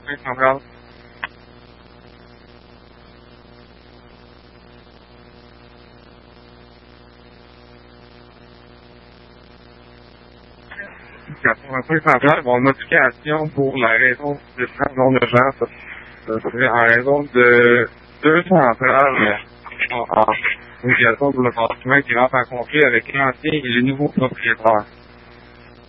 centrale. Centrale, bon, notification pour la raison de non urgence. Ça serait en raison de deux centrales en communication pour le bâtiment qui rentre en conflit avec l'ancien et le nouveau propriétaire.